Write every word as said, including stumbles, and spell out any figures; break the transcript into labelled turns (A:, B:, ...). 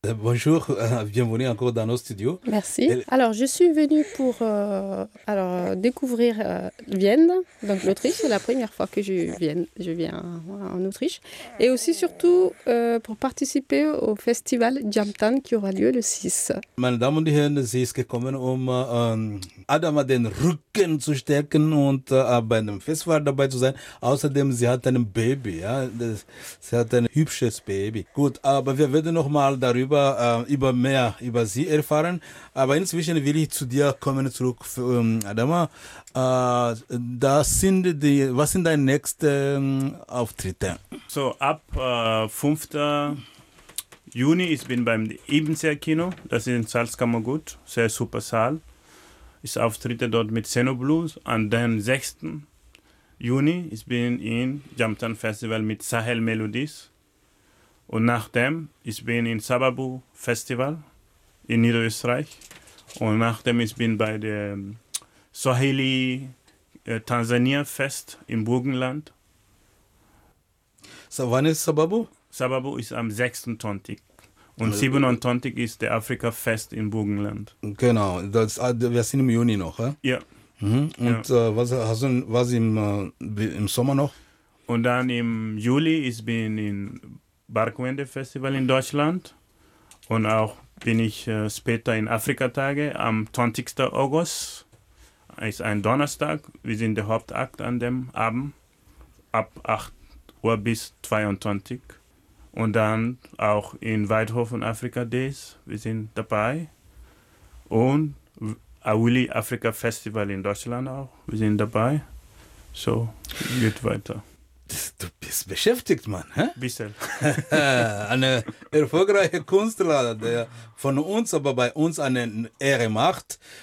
A: Bonjour, euh, bienvenue encore dans nos studios.
B: Merci.
A: Et-
B: Alors, je suis venue pour euh, alors, euh, découvrir euh, Vienne, donc l'Autriche. C'est la première fois que je viens, je viens en, en Autriche. Et aussi, surtout, euh, pour participer au festival Jamtan qui aura lieu le six.
A: Meine Damen und Herren, sie ist gekommen, um ähm, Adama den Rücken zu stärken und äh, bei einem Festival dabei zu sein. Außerdem, sie hat ein Baby, ja, das, sie hat ein hübsches Baby. Gut, aber wir werden noch mal darüber, äh, über mehr über sie erfahren. Aber inzwischen will ich zu dir kommen zurück, ähm, Adama. Äh, das sind die, was sind deine nächsten Auftritte?
C: So, ab äh, fünften Juni, ich bin beim Ebenseer Kino, das ist in Salzkammergut, sehr super Saal. Ich auftrete dort mit Xenoblues. Und dann sechsten Juni, ich bin in Jamtan Festival mit Sahel Melodies. Und nachdem, ich bin in Sababu Festival in Niederösterreich. Und nachdem, ich bin bei dem Swahili äh, Tansania Fest im Burgenland.
A: So, wann ist Sababu?
C: Sababu ist am sechsundzwanzigsten Und siebenundzwanzigsten ist der Afrika-Fest in Burgenland.
A: Genau, das, wir sind im Juni noch. Ja?
C: Ja.
A: Mhm. Und ja. Äh, was hast du was im, äh, im Sommer noch?
C: Und dann im Juli ich bin in Barkwende Festival in Deutschland. Und auch bin ich äh, später in Afrika-Tage am zwanzigsten August. Ist ein Donnerstag. Wir sind der Hauptakt an dem Abend. Ab acht Uhr bis zweiundzwanzig Uhr. Und dann auch in Weidhofen Africa Days, wir sind dabei. Und Awili Africa Festival in Deutschland auch, wir sind dabei. So, geht weiter.
A: Du bist beschäftigt, Mann. Hä?
C: Bisschen.
A: Eine erfolgreiche Künstler, der von uns, aber bei uns eine Ehre macht.